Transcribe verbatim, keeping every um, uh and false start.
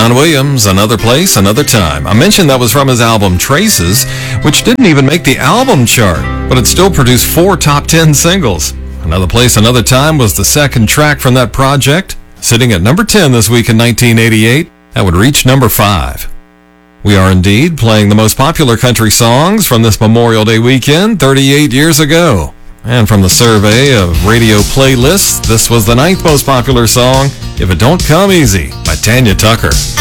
John Williams, Another Place, Another Time. I mentioned that was from his album Traces, which didn't even make the album chart, but it still produced four top ten singles. Another Place, Another Time was the second track from that project, sitting at number ten this week in nineteen eighty-eight. That would reach number five. We are indeed playing the most popular country songs from this Memorial Day weekend thirty-eight years ago. And from the survey of radio playlists, this was the ninth most popular song, If It Don't Come Easy, by Tanya Tucker.